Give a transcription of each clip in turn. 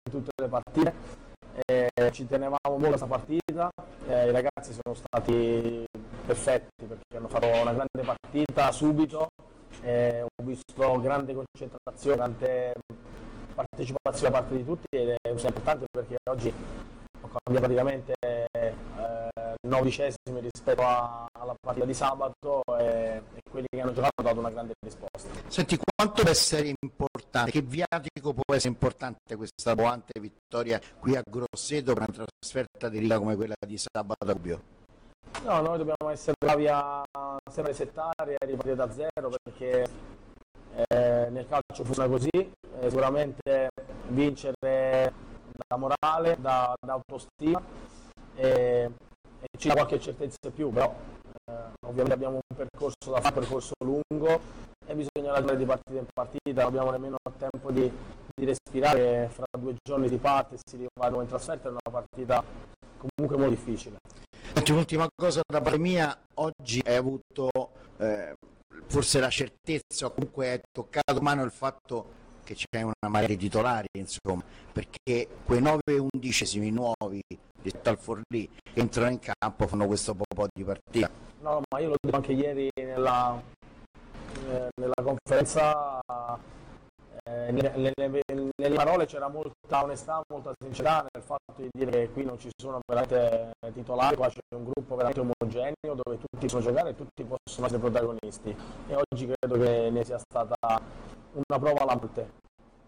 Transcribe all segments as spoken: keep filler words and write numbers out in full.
in tutte le partite, eh, ci tenevamo molto a questa partita, eh, i ragazzi sono stati perfetti perché hanno fatto una grande partita subito, eh, ho visto grande concentrazione, grande partecipazione da parte di tutti ed è importante perché oggi ho cambiato praticamente eh, nodicesimi rispetto a, alla partita di sabato e, e quelli che hanno giocato hanno dato una grande risposta. Senti, quanto può essere importante, che viatico può essere importante questa boante vittoria qui a Grosseto per una trasferta di Liga come quella di sabato a Gubbio? No, noi dobbiamo essere bravi a sempre settare e a ripartire da zero perché eh, nel calcio funziona così, eh, sicuramente vincere da morale, da, da autostima e, e ci dà qualche certezza in più, però eh, ovviamente abbiamo un percorso da fare, un percorso lungo e bisogna lavorare di partita in partita, non abbiamo nemmeno tempo di, di respirare, fra due giorni si parte e si rivede in trasferta, è una partita comunque molto difficile. Un'ultima cosa da parte mia, oggi hai avuto eh, forse la certezza o comunque hai toccato mano il fatto che c'è una marea di titolari, insomma, perché quei nove undicesimi nuovi rispetto al Forlì che entrano in campo fanno questo po' di partita. No, ma io l'ho detto anche ieri nella, eh, nella conferenza, eh, nelle, nelle, nelle parole c'era molta onestà, molta sincerità nel fatto di dire che qui non ci sono veramente titolari, qua c'è un gruppo veramente omogeneo dove tutti possono giocare e tutti possono essere protagonisti e oggi credo che ne sia stata una prova lampante.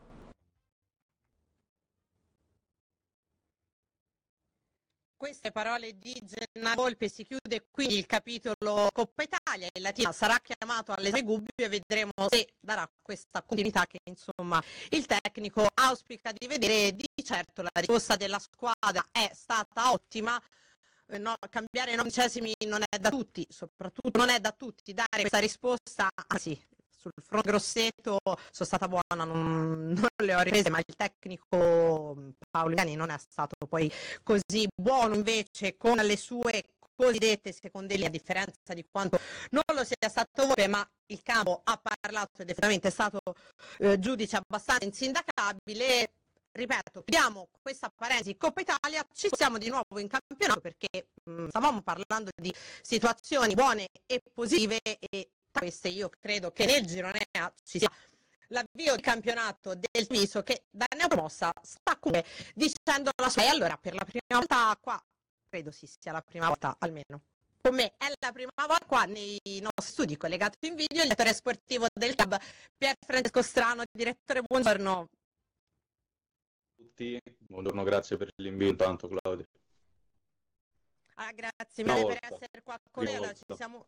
Queste parole di Gennaro Volpe, si chiude quindi il capitolo Coppa Italia. Il Latina sarà chiamato all'esame Gubbio e vedremo se darà questa continuità che insomma il tecnico auspica di vedere. Di certo la risposta della squadra è stata ottima. No, cambiare nove undicesimi non è da tutti, soprattutto non è da tutti dare questa risposta, anzi sul fronte Grosseto sono stata buona, non, non le ho riprese, ma il tecnico Paolo Gani non è stato poi così buono invece con le sue cosiddette seconde linee, a differenza di quanto non lo sia stato Volpe, ma il campo ha parlato ed effettivamente è stato eh, giudice abbastanza insindacabile. Ripeto, chiudiamo questa parentesi Coppa Italia, ci siamo di nuovo in campionato perché mh, stavamo parlando di situazioni buone e positive e tra queste io credo che nel girone A ci sia l'avvio di campionato del Viso che da neopromossa sta comunque dicendo la sua. E allora per la prima volta qua, credo sì sia la prima volta almeno, con me è la prima volta qua nei nostri studi collegato in video il direttore sportivo del club Pier Francesco Strano. Direttore, buongiorno. Tutti, buongiorno, grazie per l'invito intanto Claudio. Ah, grazie mille per essere qua con noi. Ci siamo...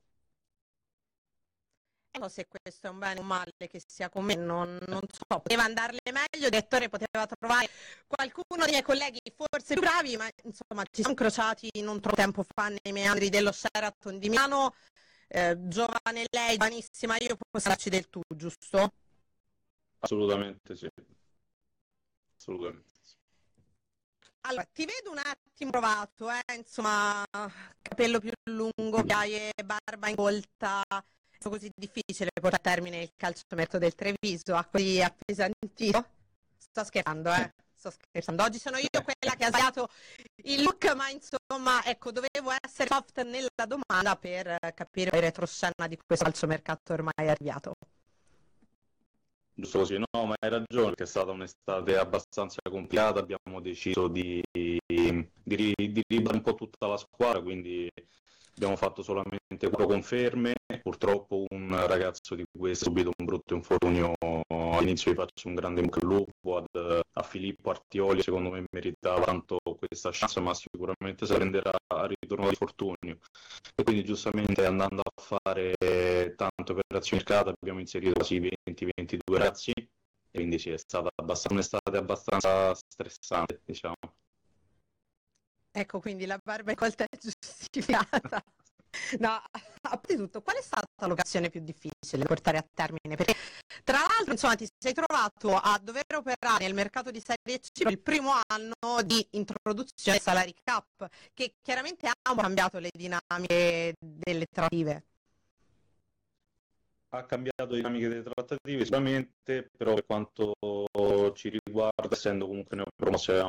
Non so se questo è un bene o un male che sia con me, non, non so, poteva andarle meglio, il direttore poteva trovare qualcuno dei miei colleghi forse più bravi, ma insomma ci siamo incrociati non troppo tempo fa nei meandri dello Sheraton di Milano, eh, giovane lei, giovanissima io, posso darci del tu, giusto? Assolutamente sì, assolutamente sì. Allora, ti vedo un attimo provato, eh? Insomma, capello più lungo, occhiaie, barba incolta, è così difficile portare a termine il calciomercato del Treviso, ha così appesantito? Sto scherzando, eh? Sto scherzando. Oggi sono io quella che ha sbagliato il look, ma insomma, ecco, dovevo essere soft nella domanda per capire il retroscena di questo calciomercato ormai arrivato. Giusto così, no, ma hai ragione, perché è stata un'estate abbastanza complicata, abbiamo deciso di, di, di, di ribaltare un po' tutta la squadra, quindi abbiamo fatto solamente quattro conferme, purtroppo un ragazzo di questo ha subito un brutto infortunio, all'inizio vi faccio un grande in bocca al lupo ad, a Filippo Artioli, secondo me meritava tanto questa chance, ma sicuramente si prenderà a ritorno di fortunio. E quindi giustamente andando a fare tante operazioni mercato abbiamo inserito quasi venti ventidue ragazzi e quindi sì, è stata abbastanza, un'estate abbastanza stressante, diciamo. Ecco, quindi la barba incolta è giustificata. No, a parte tutto, qual è stata l'occasione più difficile da portare a termine? Perché tra l'altro, insomma, ti sei trovato a dover operare nel mercato di Serie C il primo anno di introduzione del Salary Cap, che chiaramente ha cambiato le dinamiche delle trattative. ha cambiato le dinamiche delle trattative sicuramente, però per quanto ci riguarda, essendo comunque neopromosso, avevamo